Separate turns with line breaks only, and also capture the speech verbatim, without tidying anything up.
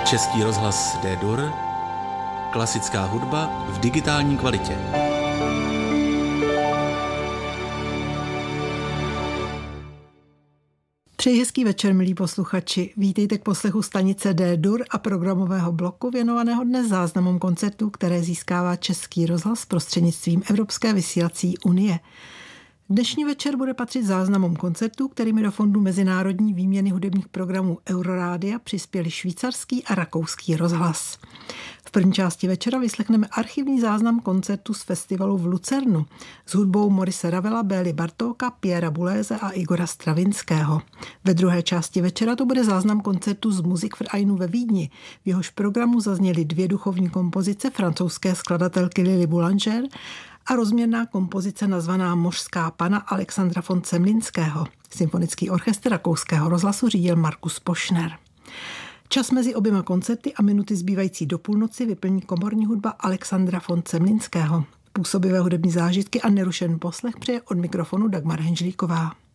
Český rozhlas D-Dur, klasická hudba v digitální kvalitě.
Přeji hezký večer, milí posluchači. Vítejte k poslechu stanice D-Dur a programového bloku věnovaného dnes záznamům koncertů, které získává Český rozhlas prostřednictvím Evropské vysílací unie. Dnešní večer bude patřit záznamům koncertů, kterými do Fondu mezinárodní výměny hudebních programů Eurorádia přispěli švýcarský a rakouský rozhlas. V první části večera vyslechneme archivní záznam koncertu z festivalu v Lucernu s hudbou Maurice Ravela, Bély Bartóka, Pierra Bouleze a Igora Stravinského. Ve druhé části večera to bude záznam koncertu z Musikvereinu ve Vídni. V jehož programu zazněly dvě duchovní kompozice francouzské skladatelky Lily Boulanger a rozměrná kompozice nazvaná Mořská pana Alexandra von Zemlinského. Symfonický orchestr rakouského rozhlasu řídil Markus Poschner. Čas mezi oběma koncerty a minuty zbývající do půlnoci vyplní komorní hudba Alexandra von Zemlinského. Působivé hudební zážitky a nerušený poslech přeje od mikrofonu Dagmar Henžlíková.